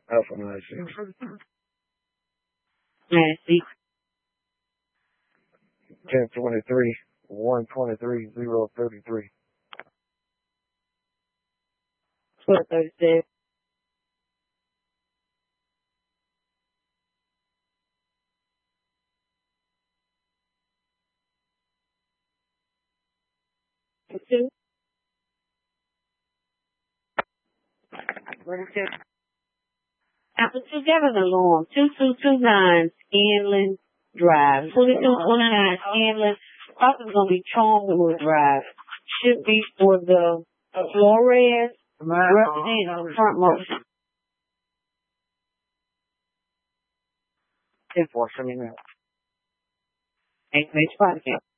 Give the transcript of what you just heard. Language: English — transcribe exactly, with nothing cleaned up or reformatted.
Alpha nine six. Nancy. ten twenty-three, one twenty-three, zero thirty-three. twelve thirty-six. Two. Forty-two. After together the alarm, two two two nine Scanlon Drive. twenty-two twenty-nine Scanlon. Probably going to be Charmwood Drive. Should be for the uh, Flores representing front motion. ten four, send me now. Eight page podcast.